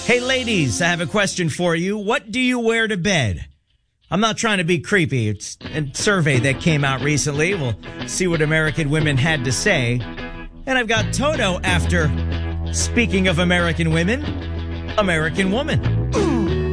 Hey, ladies, I have a question for you. What do you wear to bed? I'm not trying to be creepy. It's a survey that came out recently. We'll see what American women had to say. And I've got Toto after, speaking of American women, American Woman.